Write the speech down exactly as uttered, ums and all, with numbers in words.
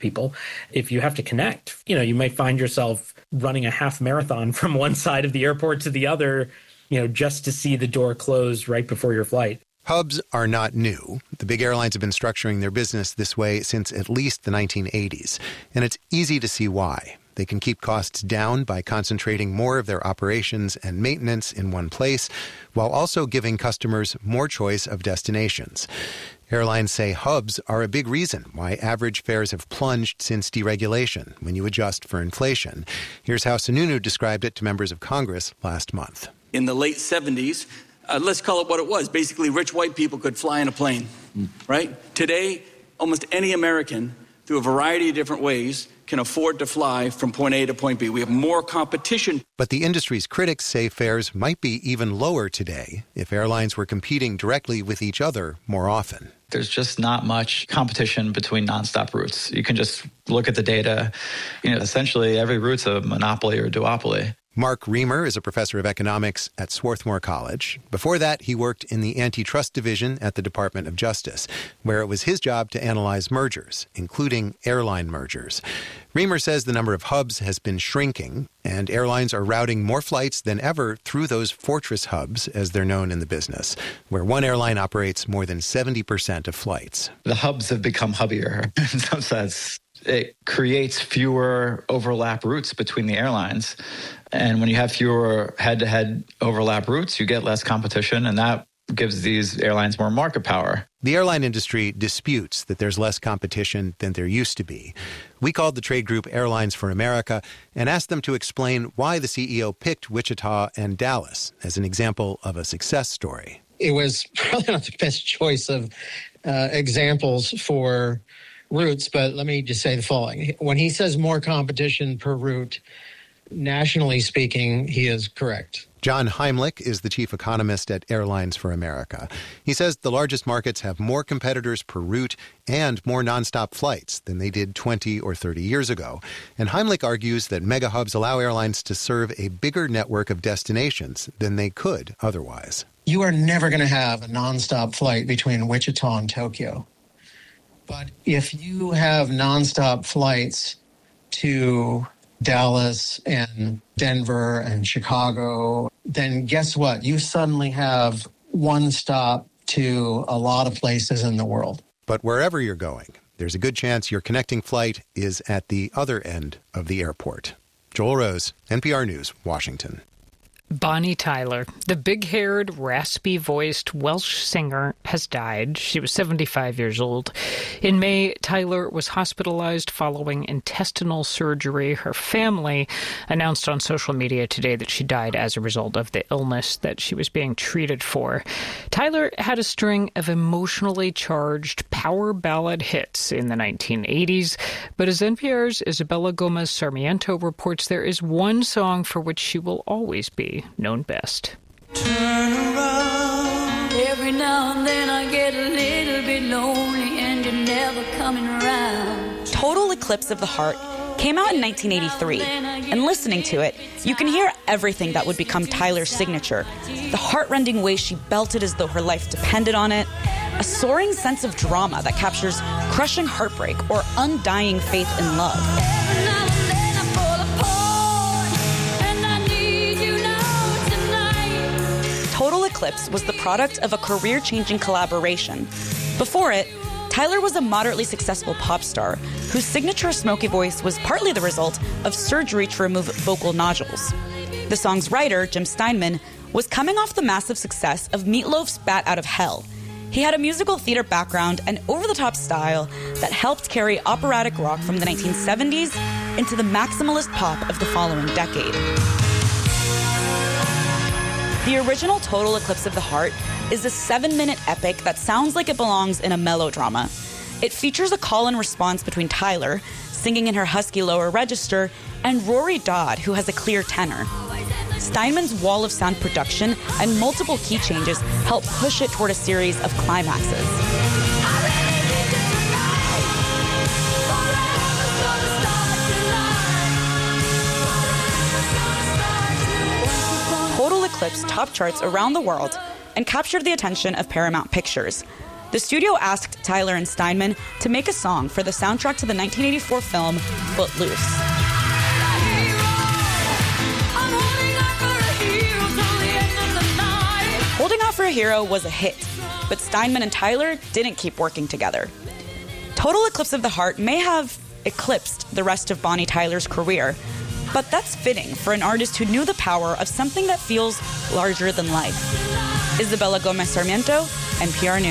people. If you have to connect, you know, you might find yourself running a half marathon from one side of the airport to the other, you know, just to see the door close right before your flight. Hubs are not new. The big airlines have been structuring their business this way since at least the nineteen eighties. And it's easy to see why. They can keep costs down by concentrating more of their operations and maintenance in one place, while also giving customers more choice of destinations. Airlines say hubs are a big reason why average fares have plunged since deregulation when you adjust for inflation. Here's how Sununu described it to members of Congress last month. In the late seventies, uh, let's call it what it was. Basically, rich white people could fly in a plane, right? Today, almost any American, through a variety of different ways, can afford to fly from point A to point B. We have more competition. But the industry's critics say fares might be even lower today if airlines were competing directly with each other more often. There's just not much competition between nonstop routes. You can just look at the data. You know, essentially every route's a monopoly or duopoly. Mark Reamer is a professor of economics at Swarthmore College. Before that, he worked in the antitrust division at the Department of Justice, where it was his job to analyze mergers, including airline mergers. Reamer says the number of hubs has been shrinking, and airlines are routing more flights than ever through those fortress hubs, as they're known in the business, where one airline operates more than seventy percent of flights. The hubs have become hubbier in some sense. It creates fewer overlap routes between the airlines. And when you have fewer head-to-head overlap routes, you get less competition, and that gives these airlines more market power. The airline industry disputes that there's less competition than there used to be. We called the trade group Airlines for America and asked them to explain why the C E O picked Wichita and Dallas as an example of a success story. It was probably not the best choice of uh, examples for routes, but let me just say the following. When he says more competition per route, nationally speaking, he is correct. John Heimlich is the chief economist at Airlines for America. He says the largest markets have more competitors per route and more nonstop flights than they did twenty or thirty years ago. And Heimlich argues that mega hubs allow airlines to serve a bigger network of destinations than they could otherwise. You are never going to have a nonstop flight between Wichita and Tokyo. But if you have nonstop flights to Dallas and Denver and Chicago, then guess what? You suddenly have one stop to a lot of places in the world. But wherever you're going, there's a good chance your connecting flight is at the other end of the airport. Joel Rose, N P R News, Washington. Bonnie Tyler, the big-haired, raspy-voiced Welsh singer, has died. She was seventy-five years old. In May, Tyler was hospitalized following intestinal surgery. Her family announced on social media today that she died as a result of the illness that she was being treated for. Tyler had a string of emotionally charged power ballad hits in the nineteen eighties, but as N P R's Isabella Gomez Sarmiento reports, there is one song for which she will always be known best. Turn around. Every now and then I get a little bit lonely and you're never coming around. Total Eclipse of the Heart came out in nineteen eighty-three, and listening to it, you can hear everything that would become Tyler's signature. The heart-rending way she belted as though her life depended on it, a soaring sense of drama that captures crushing heartbreak or undying faith in love. Total Eclipse was the product of a career-changing collaboration. Before it, Tyler was a moderately successful pop star whose signature smoky voice was partly the result of surgery to remove vocal nodules. The song's writer, Jim Steinman, was coming off the massive success of Meat Loaf's Bat Out of Hell. He had a musical theater background and over-the-top style that helped carry operatic rock from the nineteen seventies into the maximalist pop of the following decade. The original Total Eclipse of the Heart is a seven-minute epic that sounds like it belongs in a melodrama. It features a call and response between Tyler, singing in her husky lower register, and Rory Dodd, who has a clear tenor. Steinman's wall of sound production and multiple key changes help push it toward a series of climaxes. Total Eclipse top charts around the world and captured the attention of Paramount Pictures. the studio asked Tyler and Steinman to make a song for the soundtrack to the nineteen eighty-four film Footloose. Holding Out for a Hero was a hit, but Steinman and Tyler didn't keep working together. Total Eclipse of the Heart may have eclipsed the rest of Bonnie Tyler's career, but that's fitting for an artist who knew the power of something that feels larger than life. Isabella Gomez Sarmiento, N P R News.